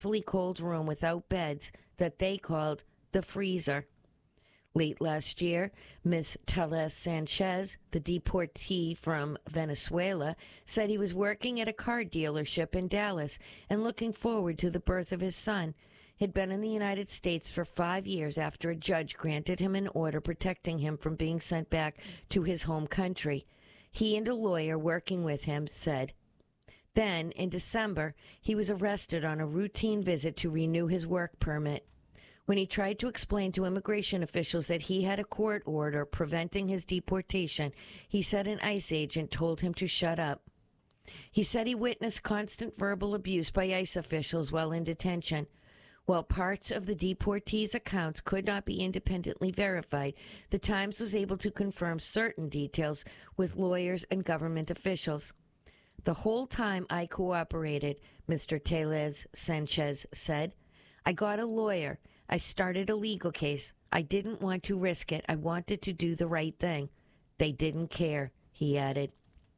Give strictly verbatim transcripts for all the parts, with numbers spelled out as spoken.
fully cold room without beds that they called the freezer. Late last year, Miz Teles Sanchez, the deportee from Venezuela, said he was working at a car dealership in Dallas and looking forward to the birth of his son. He'd been in the United States for five years after a judge granted him an order protecting him from being sent back to his home country. He and a lawyer working with him said. Then, in December, he was arrested on a routine visit to renew his work permit. When he tried to explain to immigration officials that he had a court order preventing his deportation, he said an ICE agent told him to shut up. He said he witnessed constant verbal abuse by ICE officials while in detention. While parts of the deportee's accounts could not be independently verified, the Times was able to confirm certain details with lawyers and government officials. The whole time I cooperated, Mister Teles Sanchez said. I got a lawyer. I started a legal case. I didn't want to risk it. I wanted to do the right thing. They didn't care, he added.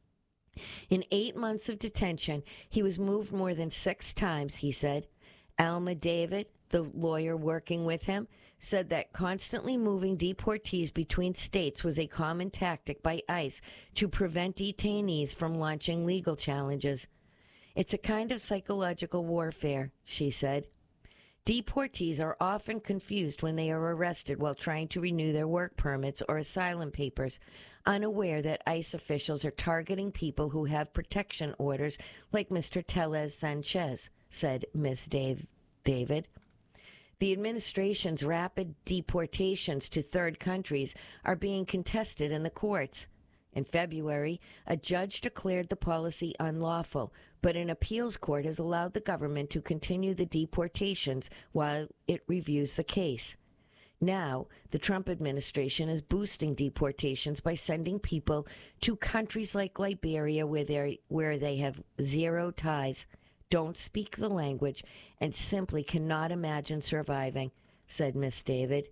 In eight months of detention, he was moved more than six times, he said. Alma David, the lawyer working with him, said that constantly moving deportees between states was a common tactic by ICE to prevent detainees from launching legal challenges. It's a kind of psychological warfare, she said. Deportees are often confused when they are arrested while trying to renew their work permits or asylum papers, unaware that ICE officials are targeting people who have protection orders like Mister Teles Sanchez, said Miz Dave, David. The administration's rapid deportations to third countries are being contested in the courts. In February, a judge declared the policy unlawful, but an appeals court has allowed the government to continue the deportations while it reviews the case. Now, the Trump administration is boosting deportations by sending people to countries like Liberia where they where they have zero ties, don't speak the language, and simply cannot imagine surviving, said Miss David.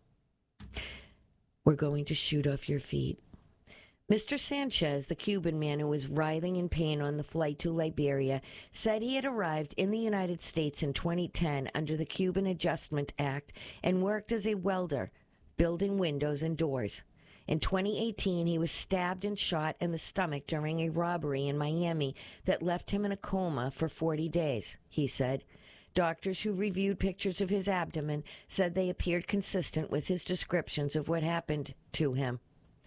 We're going to shoot off your feet. Mister Sanchez, the Cuban man who was writhing in pain on the flight to Liberia, said he had arrived in the United States in twenty ten under the Cuban Adjustment Act and worked as a welder, building windows and doors. In twenty eighteen, he was stabbed and shot in the stomach during a robbery in Miami that left him in a coma for forty days, he said. Doctors who reviewed pictures of his abdomen said they appeared consistent with his descriptions of what happened to him.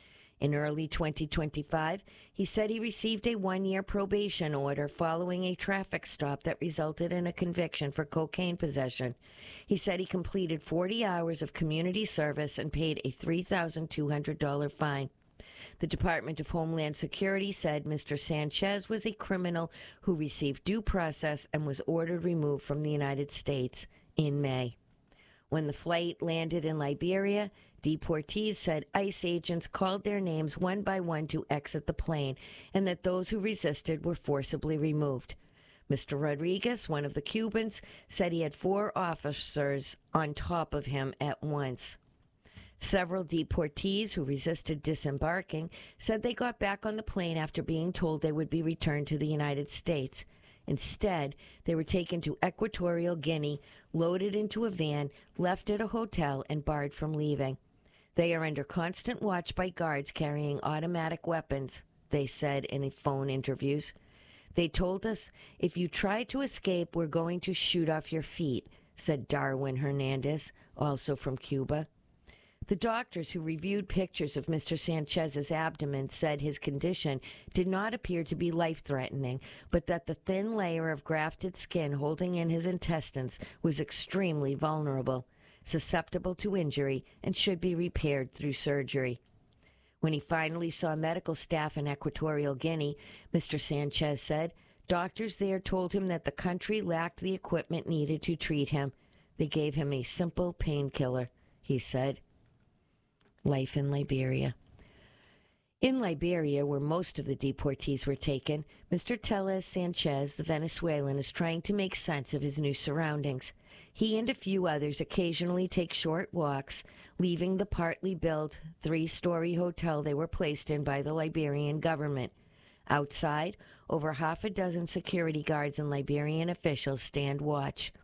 In early twenty twenty-five, he said he received a one-year probation order following a traffic stop that resulted in a conviction for cocaine possession. He said he completed forty hours of community service and paid a three thousand two hundred dollars fine. The Department of Homeland Security said Mister Sanchez was a criminal who received due process and was ordered removed from the United States in May. When the flight landed in Liberia, deportees said ICE agents called their names one by one to exit the plane and that those who resisted were forcibly removed. Mister Rodriguez, one of the Cubans, said he had four officers on top of him at once. Several deportees who resisted disembarking said they got back on the plane after being told they would be returned to the United States. Instead, they were taken to Equatorial Guinea, loaded into a van, left at a hotel, and barred from leaving. They are under constant watch by guards carrying automatic weapons, they said in phone interviews. They told us, if you try to escape, we're going to shoot off your feet, said Darwin Hernandez, also from Cuba. The doctors who reviewed pictures of Mister Sanchez's abdomen said his condition did not appear to be life-threatening, but that the thin layer of grafted skin holding in his intestines was extremely vulnerable, susceptible to injury, and should be repaired through surgery. When he finally saw medical staff in Equatorial Guinea, Mister Sanchez said, doctors there told him that the country lacked the equipment needed to treat him. They gave him a simple painkiller, he said. Life in Liberia. In Liberia, where most of the deportees were taken, Mister Teles Sanchez, the Venezuelan, is trying to make sense of his new surroundings. He and a few others occasionally take short walks, leaving the partly built three-story hotel they were placed in by the Liberian government. Outside, over half a dozen security guards and Liberian officials stand watch.